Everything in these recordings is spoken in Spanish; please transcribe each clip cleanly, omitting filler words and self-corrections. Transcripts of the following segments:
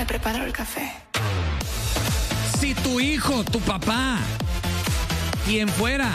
me preparo el café. Si tu hijo, tu papá, quien fuera,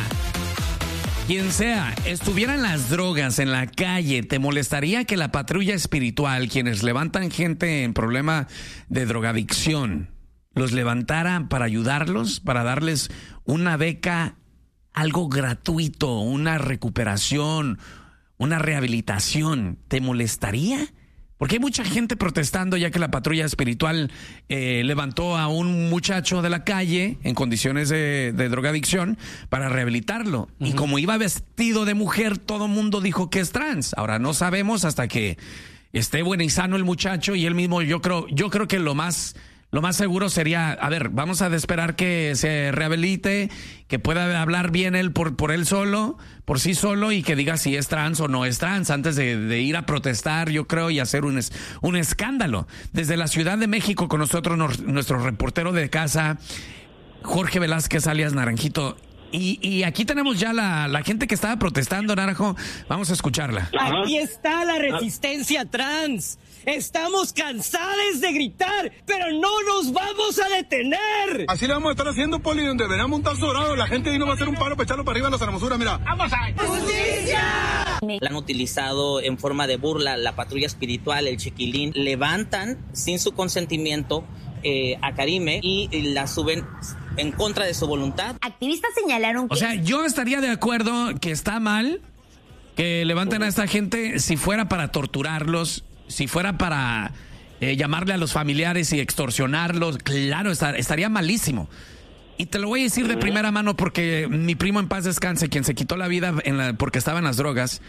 quien sea, estuviera en las drogas, en la calle, ¿te molestaría que la patrulla espiritual, quienes levantan gente en problema de drogadicción, los levantara para ayudarlos, para darles una beca, algo gratuito, una recuperación, una rehabilitación? ¿Te molestaría? Porque hay mucha gente protestando ya que la patrulla espiritual levantó a un muchacho de la calle en condiciones de drogadicción para rehabilitarlo. Uh-huh. Y como iba vestido de mujer, todo el mundo dijo que es trans. Ahora no sabemos hasta que esté bueno y sano el muchacho, y él mismo, yo creo que lo más seguro sería, a ver, vamos a esperar que se rehabilite, que pueda hablar bien él por él solo, por sí solo, y que diga si es trans o no es trans antes de ir a protestar, yo creo, y hacer un escándalo. Desde la Ciudad de México con nosotros, nuestro reportero de casa, Jorge Velázquez, alias Naranjito. Y aquí tenemos ya la gente que estaba protestando, Naranjo. Vamos a escucharla. Aquí está la resistencia trans. Estamos cansados de gritar, pero no nos vamos a detener. Así le vamos a estar haciendo, Poli, donde veremos un tazo dorado. La gente ahí no va a hacer un paro para echarlo para arriba a las hermosuras, mira. ¡Vamos a ¡justicia! La han utilizado en forma de burla, la patrulla espiritual, el chiquilín. Levantan sin su consentimiento a Karime y la suben en contra de su voluntad. Activistas señalaron que... O sea, yo estaría de acuerdo que está mal que levanten a esta gente si fuera para torturarlos, si fuera para llamarle a los familiares y extorsionarlos. Claro, estaría malísimo. Y te lo voy a decir de primera mano porque mi primo en paz descanse, quien se quitó la vida porque estaba en las drogas,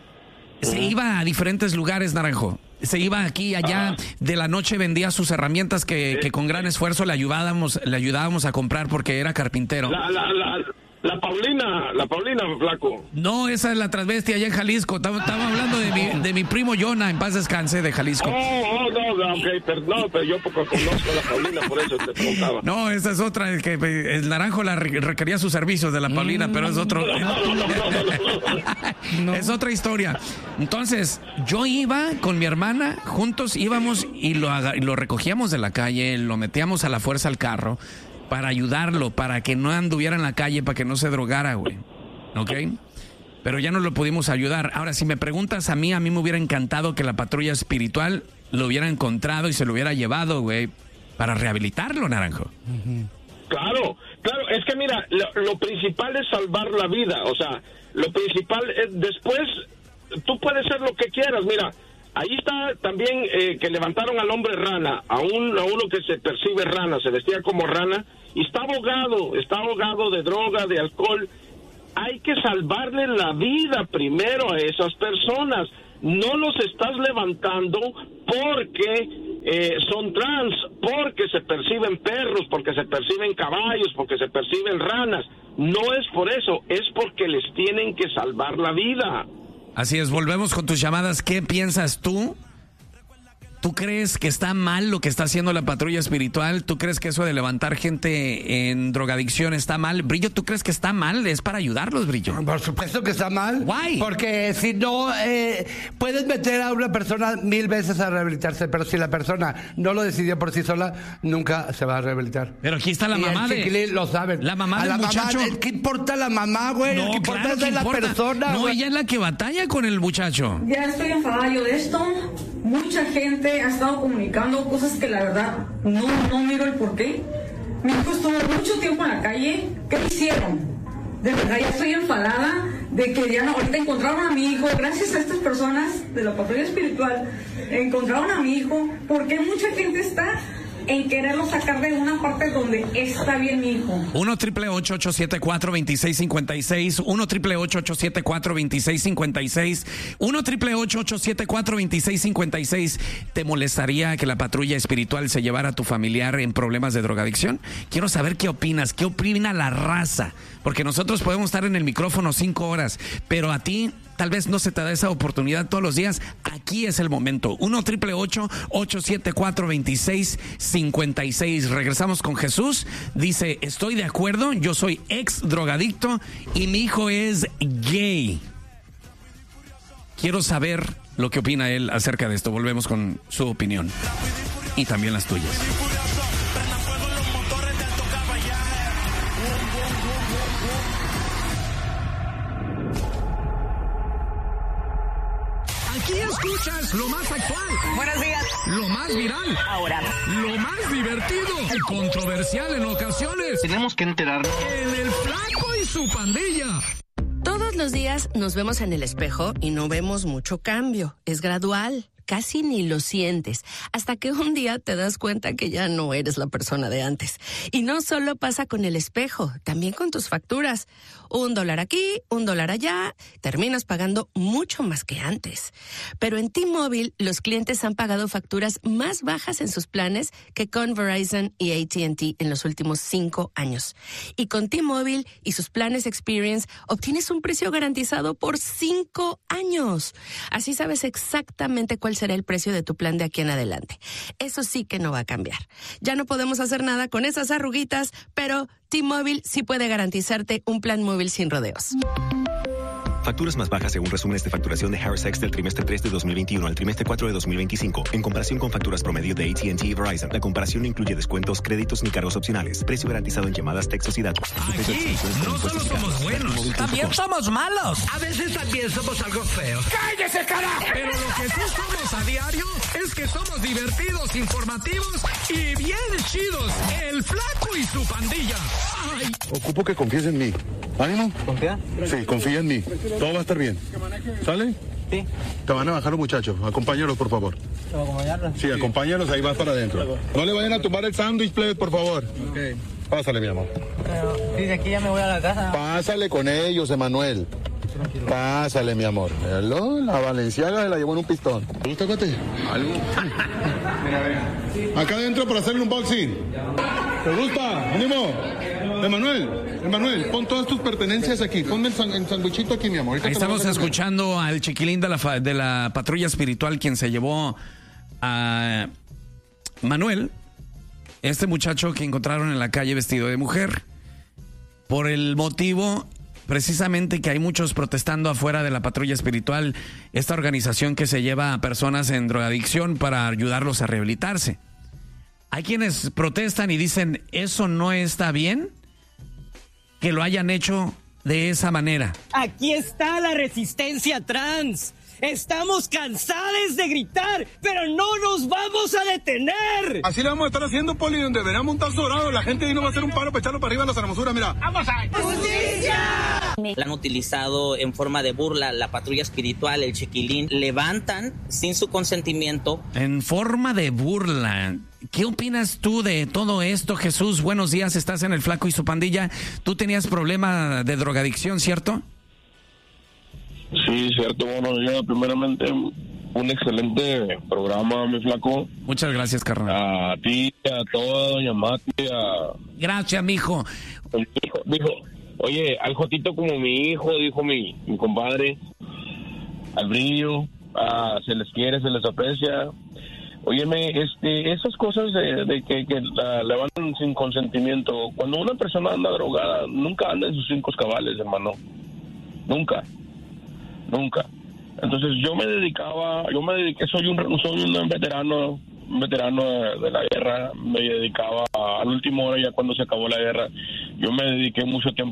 se iba a diferentes lugares, Naranjo. Se iba aquí y allá, de la noche vendía sus herramientas que con gran esfuerzo le ayudábamos a comprar porque era carpintero. La Paulina, flaco. No, esa es la transvestia allá en Jalisco. Estaba hablando de mi primo Jonah, en paz descanse, de Jalisco. Perdón, pero yo poco conozco a la Paulina, por eso te preguntaba. No, esa es otra, que el Naranjo requería sus servicios de la Paulina, pero es otro. No. Es otra historia. Entonces, yo iba con mi hermana, juntos íbamos y lo recogíamos de la calle, lo metíamos a la fuerza al carro para ayudarlo, para que no anduviera en la calle, para que no se drogara, güey. ¿Ok? Pero ya no lo pudimos ayudar. Ahora, si me preguntas a mí me hubiera encantado que la patrulla espiritual lo hubiera encontrado y se lo hubiera llevado, güey, para rehabilitarlo, Naranjo. Uh-huh. Claro, es que mira, lo principal es salvar la vida, o sea, lo principal es, después, tú puedes ser lo que quieras, mira, ahí está también que levantaron al hombre rana, a uno que se percibe rana, se vestía como rana, y está ahogado de droga, de alcohol. Hay que salvarle la vida primero a esas personas. No los estás levantando porque son trans, porque se perciben perros, porque se perciben caballos, porque se perciben ranas. No es por eso, es porque les tienen que salvar la vida. Así es, volvemos con tus llamadas. ¿Qué piensas tú? ¿Tú crees que está mal lo que está haciendo la patrulla espiritual? ¿Tú crees que eso de levantar gente en drogadicción está mal? Brillo, ¿tú crees que está mal? Es para ayudarlos, Brillo. Por supuesto que está mal. Why? Porque si no, puedes meter a una persona 1000 veces a rehabilitarse, pero si la persona no lo decidió por sí sola, nunca se va a rehabilitar. Pero aquí está la mamá de... Chiquilín lo saben. La mamá del muchacho. ¿Qué importa la mamá, güey? No, ¿Qué importa es la persona? No, güey. ella es la que batalla con el muchacho. Ya estoy enfadada yo de esto. Mucha gente ha estado comunicando cosas que la verdad no miro el porqué. Mi hijo estuvo mucho tiempo en la calle. ¿Qué hicieron? De verdad ya estoy enfadada de que ya ahorita encontraron a mi hijo. Gracias a estas personas de la patrulla espiritual encontraron a mi hijo. Porque mucha gente está en quererlo sacar de una parte donde está bien mi hijo. 1-888-874-2656, 1-888-874-2656, 1-888-874-2656. ¿Te molestaría que la patrulla espiritual se llevara a tu familiar en problemas de drogadicción? Quiero saber qué opinas, qué opina la raza, porque nosotros podemos estar en el micrófono 5 horas, pero a ti tal vez no se te da esa oportunidad todos los días. Aquí es el momento. 1-888-874-2656. Regresamos con Jesús. Dice, estoy de acuerdo, yo soy ex drogadicto y mi hijo es gay. Quiero saber lo que opina él acerca de esto. Volvemos con su opinión. y también las tuyas. Aquí escuchas lo más actual. Buenos días. Lo más viral. Ahora. Lo más divertido y controversial en ocasiones. Tenemos que enterarnos. En el Flaco y su pandilla. Todos los días nos vemos en el espejo y no vemos mucho cambio. Es gradual. Casi ni lo sientes, hasta que un día te das cuenta que ya no eres la persona de antes. Y no solo pasa con el espejo, también con tus facturas. $1 aquí, $1 allá, terminas pagando mucho más que antes. Pero en T-Mobile, los clientes han pagado facturas más bajas en sus planes que con Verizon y AT&T en los últimos 5 años. Y con T-Mobile y sus planes Experience, obtienes un precio garantizado por 5 años. Así sabes exactamente cuál será el precio de tu plan de aquí en adelante. Eso sí que no va a cambiar. Ya no podemos hacer nada con esas arruguitas, pero T-Mobile sí puede garantizarte un plan móvil sin rodeos. Facturas más bajas según resúmenes de facturación de Harris X del trimestre 3 de 2021 al trimestre 4 de 2025, en comparación con facturas promedio de AT&T y Verizon. La comparación no incluye descuentos, créditos ni cargos opcionales. Precio garantizado en llamadas, textos y datos. Aquí no solo somos buenos, también somos malos. A veces también somos algo feos. ¡Cállese, carajo! Pero lo que sí somos a diario es que somos divertidos, informativos y bien chidos. El Flaco y su pandilla. ¡Ay! Ocupo que confíes en mí. ¿Ánimo? ¿Confía? Sí, confía en mí. Todo va a estar bien. ¿Sale? Sí. Te van a bajar los muchachos. Acompáñalos, por favor. ¿Acompañarlos? Sí, acompáñalos, ahí vas para adentro. No le vayan a tumbar el sándwich, plebe, por favor. Ok. Pásale, mi amor. Sí, de aquí ya me voy a la casa. Pásale con ellos, Emanuel. Tranquilo. Pásale, mi amor. La Valenciaga se la llevó en un pistón. ¿Te gusta, Cate? ¿Algo? Acá adentro para hacerle un unboxing. ¿Te gusta? ¡Ánimo! Emanuel, pon todas tus pertenencias aquí. Ponme el sandwichito aquí, mi amor. Ahí estamos escuchando al chiquilín de la patrulla espiritual, quien se llevó a Manuel, este muchacho que encontraron en la calle vestido de mujer, por el motivo precisamente que hay muchos protestando afuera de la patrulla espiritual, esta organización que se lleva a personas en drogadicción para ayudarlos a rehabilitarse. Hay quienes protestan y dicen, eso no está bien, que lo hayan hecho de esa manera. Aquí está la resistencia trans. Estamos cansados de gritar, pero no nos vamos a detener. Así le vamos a estar haciendo, Poli, donde verán montar sobrado. La gente ahí no va a hacer un paro para echarlo para arriba a las hermosuras, mira. ¡Vamos a ¡Justicia! La han utilizado en forma de burla, la patrulla espiritual, el chiquilín, levantan sin su consentimiento. En forma de burla. ¿Qué opinas tú de todo esto, Jesús? Buenos días, estás en el Flaco y su pandilla. Tú tenías problema de drogadicción, ¿cierto? Sí, cierto. Bueno, yo primeramente un excelente programa, mi Flaco. Muchas gracias, carnal. A ti, a toda doña Mati, Gracias, mijo. Dijo, oye, al Jotito como mi hijo, dijo mi compadre. Al Brillo, se les quiere, se les aprecia. Óyeme, esas cosas de que levantan sin consentimiento. Cuando una persona anda drogada, nunca anda en sus 5 cabales, hermano. Nunca. Entonces yo me dediqué, soy un veterano de la guerra. Me dedicaba al último hora, ya cuando se acabó la guerra, yo me dediqué mucho tiempo